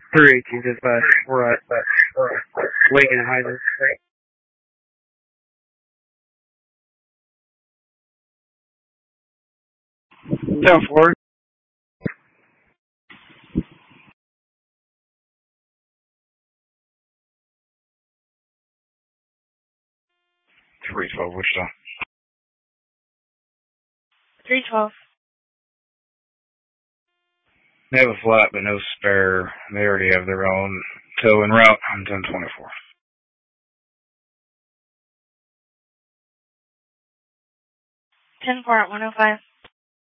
318 dispatch. We're at Waken Heiser. 10-4. .312 Wichita. 312. They have a flat but no spare. They already have their own tow en route on 1024. 10-4 at 105.